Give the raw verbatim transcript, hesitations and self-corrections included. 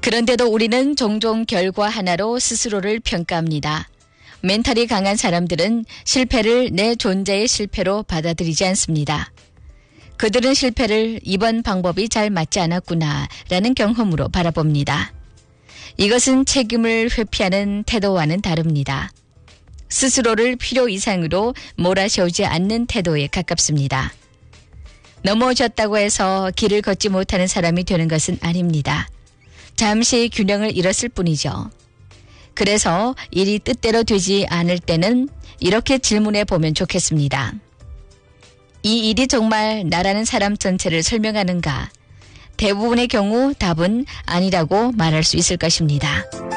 그런데도 우리는 종종 결과 하나로 스스로를 평가합니다. 멘탈이 강한 사람들은 실패를 내 존재의 실패로 받아들이지 않습니다. 그들은 실패를 이번 방법이 잘 맞지 않았구나 라는 경험으로 바라봅니다. 이것은 책임을 회피하는 태도와는 다릅니다. 스스로를 필요 이상으로 몰아세우지 않는 태도에 가깝습니다. 넘어졌다고 해서 길을 걷지 못하는 사람이 되는 것은 아닙니다. 잠시 균형을 잃었을 뿐이죠. 그래서 일이 뜻대로 되지 않을 때는 이렇게 질문해 보면 좋겠습니다. 이 일이 정말 나라는 사람 전체를 설명하는가? 대부분의 경우 답은 아니라고 말할 수 있을 것입니다.